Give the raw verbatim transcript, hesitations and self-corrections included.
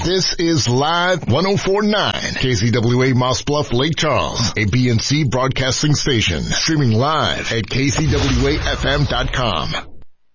This is Live ten forty-nine, K C W A Moss Bluff, Lake Charles, a B N C broadcasting station, streaming live at K C W A F M dot com.